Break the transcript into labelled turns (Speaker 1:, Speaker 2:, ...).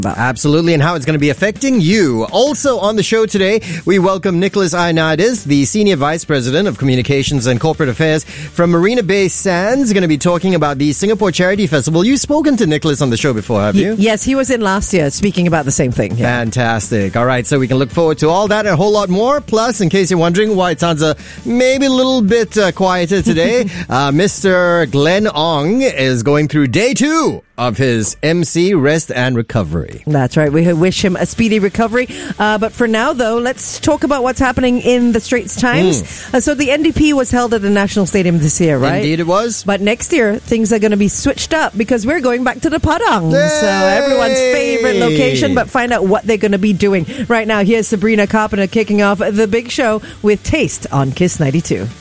Speaker 1: Absolutely, and how it's going to be affecting you. Also on the show today, we welcome Nicholas Ioannidis, the Senior Vice President of Communications and Corporate Affairs from Marina Bay Sands, going to be talking about the Singapore Charity Festival. You've spoken to Nicholas on the show before, have you?
Speaker 2: Yes, he was in last year speaking about the same thing. Yeah.
Speaker 1: Fantastic. All right, so we can look forward to all that and a whole lot more. Plus, in case you're wondering why it sounds maybe a little bit quieter today, Mr. Glenn Ong is going through day 2 of his MC rest and recovery.
Speaker 2: That's right. We wish him a speedy recovery. But for now, though, let's talk about what's happening in the Straits Times. So the NDP was held at the National Stadium this year, right?
Speaker 1: Indeed it was.
Speaker 2: But next year, things are going to be switched up because we're going back to the Padang.
Speaker 1: Yay!
Speaker 2: So everyone's favorite location, but find out what they're going to be doing. Right now, here's Sabrina Carpenter kicking off the big show with Taste on Kiss 92.